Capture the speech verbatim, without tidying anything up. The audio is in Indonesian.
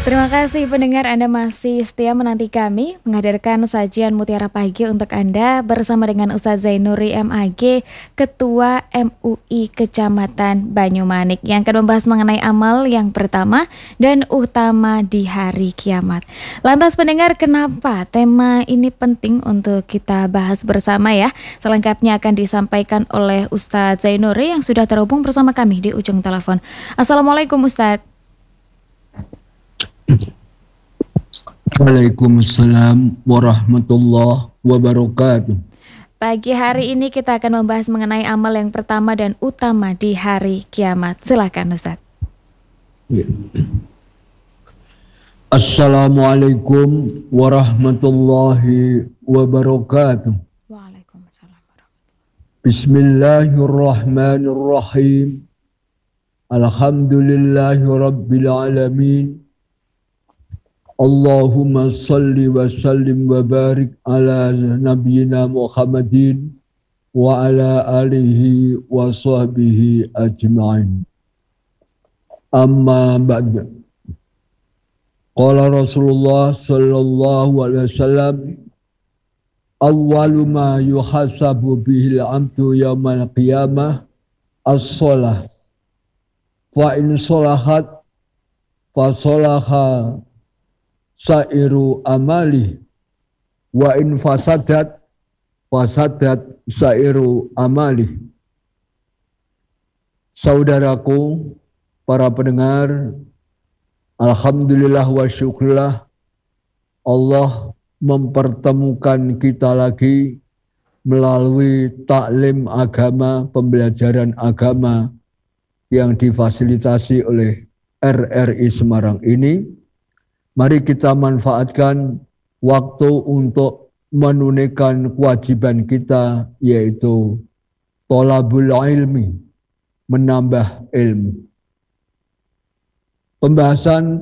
Terima kasih pendengar Anda masih setia menanti kami menghadirkan sajian Mutiara Pagi untuk Anda bersama dengan Ustadz Zainuri M A G, Ketua M U I Kecamatan Banyumanik yang akan membahas mengenai amal yang pertama dan utama di hari kiamat. Lantas pendengar, kenapa tema ini penting untuk kita bahas bersama ya? Selengkapnya akan disampaikan oleh Ustadz Zainuri yang sudah terhubung bersama kami di ujung telepon. Assalamualaikum Ustadz. Waalaikumsalam warahmatullahi wabarakatuh. Pagi hari ini kita akan membahas mengenai amal yang pertama dan utama di hari kiamat. Silakan Ustaz. Assalamualaikum warahmatullahi wabarakatuh. Waalaikumsalam warahmatullahi. Bismillahirrahmanirrahim. Alhamdulillahi rabbil alamin. Allahumma salli wa sallim wa barik ala nabiyyina Muhammadin wa ala alihi wa sahbihi ajma'in. Amma ba'da. Qala Rasulullah sallallahu alaihi wasallam, awwalu ma yuhasabu bihil amtu yaumal qiyamah as-shalah. Fa in sholahat fa sholaha sairu amali wa in fasadat fasadat sairu amali. Saudaraku para pendengar, alhamdulillah wa syukurillah Allah mempertemukan kita lagi melalui taklim agama, pembelajaran agama yang difasilitasi oleh R R I Semarang ini. Mari kita manfaatkan waktu untuk menunaikan kewajiban kita, yaitu thalabul ilmi, menambah ilmu. Pembahasan